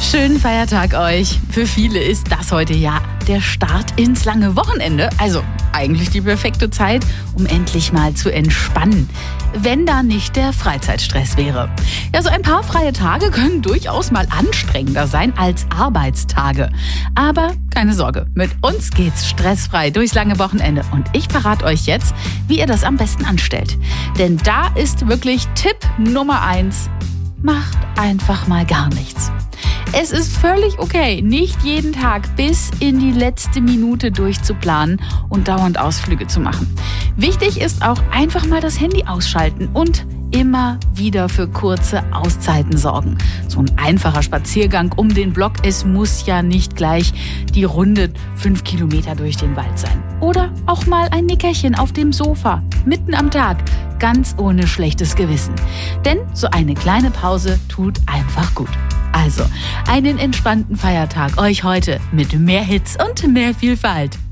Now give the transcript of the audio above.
Schönen Feiertag euch. Für viele ist das heute ja der Start ins lange Wochenende. Also eigentlich die perfekte Zeit, um endlich mal zu entspannen. Wenn da nicht der Freizeitstress wäre. Ja, so ein paar freie Tage können durchaus mal anstrengender sein als Arbeitstage. Aber keine Sorge, mit uns geht's stressfrei durchs lange Wochenende. Und ich verrate euch jetzt, wie ihr das am besten anstellt. Denn da ist wirklich Tipp Nummer 1. Macht einfach mal gar nichts. Es ist völlig okay, nicht jeden Tag bis in die letzte Minute durchzuplanen und dauernd Ausflüge zu machen. Wichtig ist auch einfach mal das Handy ausschalten und immer wieder für kurze Auszeiten sorgen. So ein einfacher Spaziergang um den Block, es muss ja nicht gleich die Runde 5 Kilometer durch den Wald sein. Oder auch mal ein Nickerchen auf dem Sofa, mitten am Tag, ganz ohne schlechtes Gewissen. Denn so eine kleine Pause tut einfach gut. Also, einen entspannten Feiertag euch heute mit mehr Hits und mehr Vielfalt.